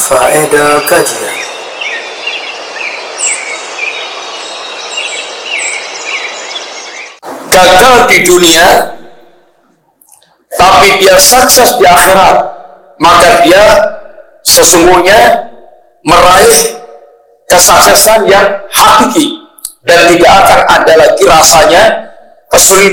Faedah kajian. Gagal di dunia, tapi dia sukses di akhirat, maka dia sesungguhnya meraih kesuksesan yang hakiki dan tidak akan ada lagi rasanya kesulitan